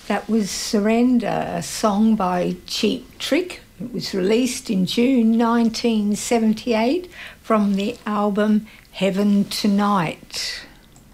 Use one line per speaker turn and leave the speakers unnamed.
That was Surrender, a song by Cheap Trick. It was released in June 1978 from the album Heaven Tonight.